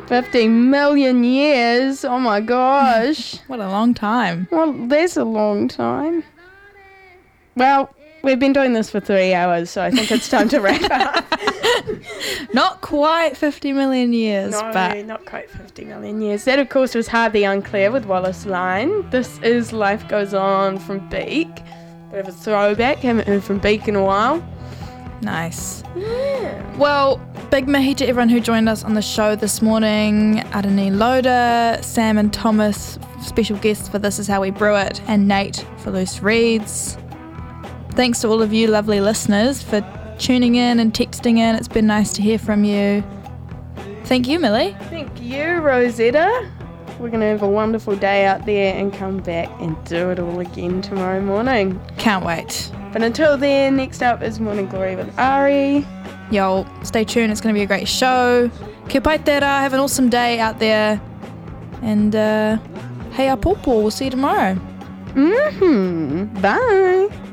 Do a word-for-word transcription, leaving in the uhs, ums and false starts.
fifty million years. Oh my gosh. What a long time. Well, that's a long time. Well, we've been doing this for three hours, so I think it's time to wrap up. Not quite fifty million years, no, but... not quite fifty million years. That, of course, was Hardly Unclear with Wallace Line. This is Life Goes On from Beak. Bit of a throwback. Haven't heard from Beak in a while. Nice. Yeah. Well, big mihi to everyone who joined us on the show this morning. Arani Loda, Sam and Thomas, special guests for This Is How We Brew It, and Nate for Loose Reads. Thanks to all of you lovely listeners for tuning in and texting in. It's been nice to hear from you. Thank you, Millie. Thank you, Rosetta. We're going to have a wonderful day out there and come back and do it all again tomorrow morning. Can't wait. But until then, next up is Morning Glory with Ari. Yo, stay tuned. It's going to be a great show. Kia pai tērā. Have an awesome day out there. And, uh, hey, a popo. We'll see you tomorrow. Mm-hmm. Bye.